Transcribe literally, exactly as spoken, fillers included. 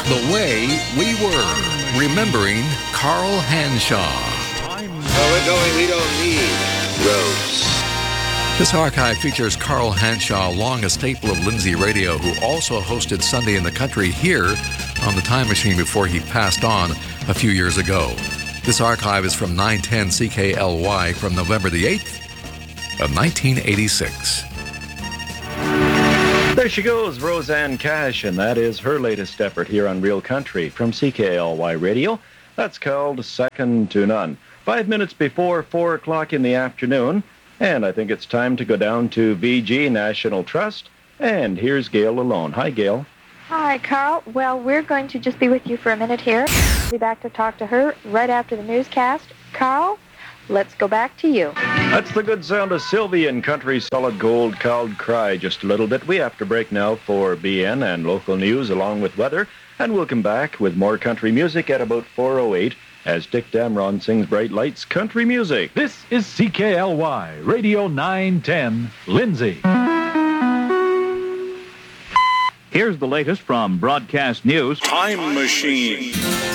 The Way We Were, remembering Carl Hanshaw. Where we're going, we don't need roads. This archive features Carl Hanshaw, long a staple of Lindsay Radio, who also hosted Sunday in the Country here on the Time Machine before he passed on a few years ago. This archive is from nine ten C K L Y from November the eighth of nineteen eighty-six. There she goes, Roseanne Cash, and that is her latest effort here on Real Country from C K L Y Radio. That's called Second to None. Five minutes before four o'clock in the afternoon, and I think it's time to go down to V G National Trust, and here's Gail Alone. Hi, Gail. Hi, Carl. Well, we're going to just be with you for a minute here. We'll be back to talk to her right after the newscast. Carl, let's go back to you. That's the good sound of Sylvie and Country Solid Gold called Cry just a little bit. We have to break now for B N and local news along with weather, and we'll come back with more country music at about four oh eight as Dick Damron sings Bright Lights Country Music. This is C K L Y, Radio nine ten, Lindsay. Here's the latest from Broadcast News. Time Machine.